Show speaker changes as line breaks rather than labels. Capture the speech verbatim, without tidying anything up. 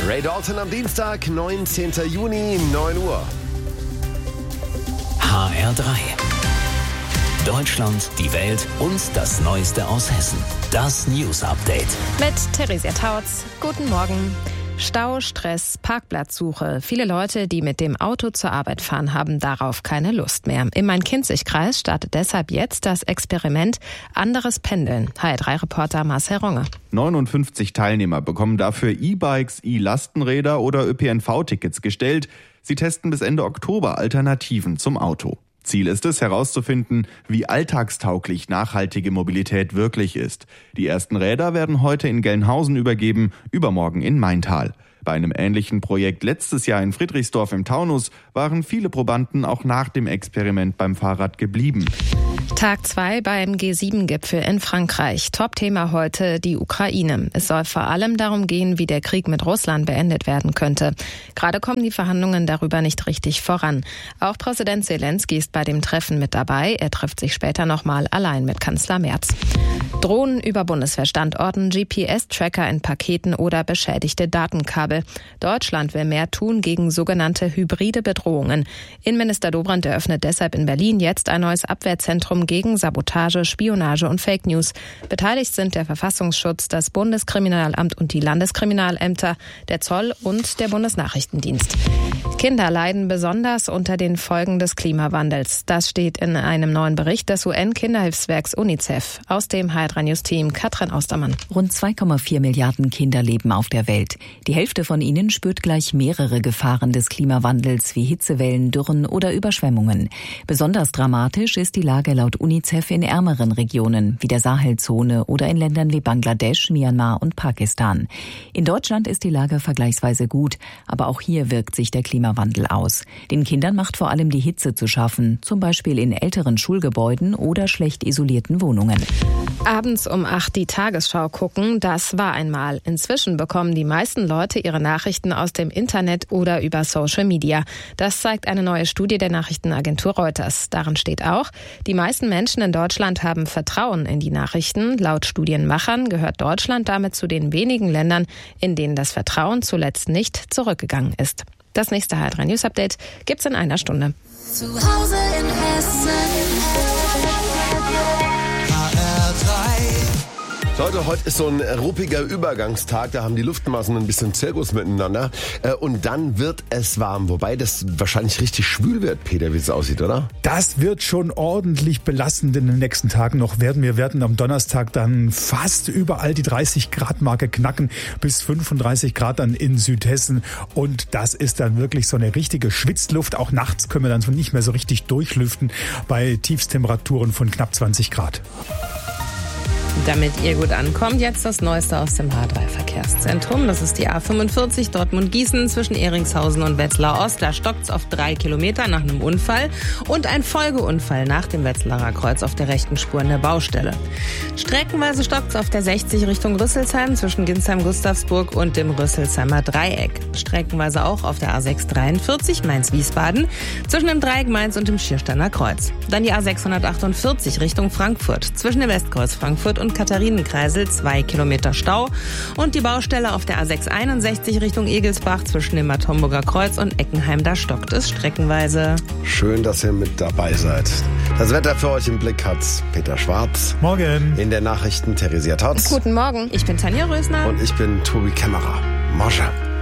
Ray Dalton am Dienstag, neunzehnten Juni, neun Uhr.
H R drei. Deutschland, die Welt und das Neueste aus Hessen. Das News Update.
Mit Theresia Tautz. Guten Morgen. Stau, Stress, Parkplatzsuche. Viele Leute, die mit dem Auto zur Arbeit fahren, haben darauf keine Lust mehr. Im Main-Kinzig-Kreis startet deshalb jetzt das Experiment Anderes Pendeln. H R drei Reporter Marcel Runge.
neunundfünfzig Teilnehmer bekommen dafür E-Bikes, E-Lastenräder oder Ö P N V-Tickets gestellt. Sie testen bis Ende Oktober Alternativen zum Auto. Ziel ist es, herauszufinden, wie alltagstauglich nachhaltige Mobilität wirklich ist. Die ersten Räder werden heute in Gelnhausen übergeben, übermorgen in Maintal. Bei einem ähnlichen Projekt letztes Jahr in Friedrichsdorf im Taunus waren viele Probanden auch nach dem Experiment beim Fahrrad geblieben.
Tag zwei beim G sieben Gipfel in Frankreich. Top-Thema heute die Ukraine. Es soll vor allem darum gehen, wie der Krieg mit Russland beendet werden könnte. Gerade kommen die Verhandlungen darüber nicht richtig voran. Auch Präsident Zelensky ist bei dem Treffen mit dabei. Er trifft sich später nochmal allein mit Kanzler Merz. Drohnen über Bundeswehrstandorten, G P S-Tracker in Paketen oder beschädigte Datenkabel. Deutschland will mehr tun gegen sogenannte hybride Bedrohungen. Innenminister Dobrindt eröffnet deshalb in Berlin jetzt ein neues Abwehrzentrum gegen Sabotage, Spionage und Fake News. Beteiligt sind der Verfassungsschutz, das Bundeskriminalamt und die Landeskriminalämter, der Zoll und der Bundesnachrichtendienst. Kinder leiden besonders unter den Folgen des Klimawandels. Das steht in einem neuen Bericht des U N-Kinderhilfswerks UNICEF. Aus dem H R drei News Team Katrin Austermann.
Rund zwei Komma vier Milliarden Kinder leben auf der Welt. Die Hälfte von ihnen spürt gleich mehrere Gefahren des Klimawandels wie Hitzewellen, Dürren oder Überschwemmungen. Besonders dramatisch ist die Lage laut UNICEF in ärmeren Regionen wie der Sahelzone oder in Ländern wie Bangladesch, Myanmar und Pakistan. In Deutschland ist die Lage vergleichsweise gut, aber auch hier wirkt sich der Klimawandel aus. Den Kindern macht vor allem die Hitze zu schaffen, zum Beispiel in älteren Schulgebäuden oder schlecht isolierten Wohnungen.
Abends um acht die Tagesschau gucken, das war einmal. Inzwischen bekommen die meisten Leute ihre Nachrichten aus dem Internet oder über Social Media. Das zeigt eine neue Studie der Nachrichtenagentur Reuters. Darin steht auch, die meisten Menschen in Deutschland haben Vertrauen in die Nachrichten. Laut Studienmachern gehört Deutschland damit zu den wenigen Ländern, in denen das Vertrauen zuletzt nicht zurückgegangen ist. Das nächste H R drei News Update gibt's in einer Stunde.
Zu Hause in Hessen. H R drei.
Leute, heute ist so ein ruppiger Übergangstag, da haben die Luftmassen ein bisschen Zirkus miteinander und dann wird es warm, wobei das wahrscheinlich richtig schwül wird, Peter, wie es aussieht, oder?
Das wird schon ordentlich belastend in den nächsten Tagen noch werden. Wir werden am Donnerstag dann fast überall die dreißig Grad Marke knacken, bis fünfunddreißig Grad dann in Südhessen und das ist dann wirklich so eine richtige Schwitzluft. Auch nachts können wir dann nicht mehr so richtig durchlüften bei Tiefstemperaturen von knapp zwanzig Grad.
Damit ihr gut ankommt, jetzt das Neueste aus dem H R drei Verkehrszentrum. Das ist die A fünfundvierzig Dortmund-Gießen zwischen Ehringshausen und Wetzlar Ost. Da stockt's auf drei Kilometer nach einem Unfall und ein Folgeunfall nach dem Wetzlarer Kreuz auf der rechten Spur in der Baustelle. Streckenweise stockt's auf der sechzig Richtung Rüsselsheim zwischen Ginsheim-Gustavsburg und dem Rüsselsheimer Dreieck. Streckenweise auch auf der A sechs dreiundvierzig Mainz-Wiesbaden zwischen dem Dreieck Mainz und dem Schiersteiner Kreuz. Dann die A sechshundertachtundvierzig Richtung Frankfurt zwischen dem Westkreuz Frankfurt und Katharinenkreisel, zwei Kilometer Stau. Und die Baustelle auf der A sechs einundsechzig Richtung Egelsbach zwischen dem Bad Homburger Kreuz und Eckenheim, da stockt es streckenweise.
Schön, dass ihr mit dabei seid. Das Wetter für euch im Blick hat's Peter Schwarz.
Morgen.
In der Nachrichten Theresia Tautz.
Guten Morgen, ich bin Tanja Rösner.
Und ich bin Tobi Kämmerer. Morgen.